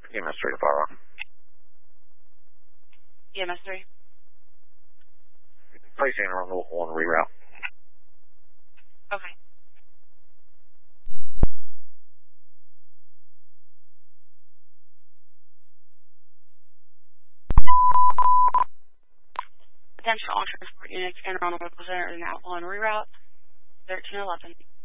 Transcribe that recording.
EMS 3 to fire on. EMS 3. Place in on reroute. Okay. Attention all transport units and Ronald Medical Center is now on reroute 1311.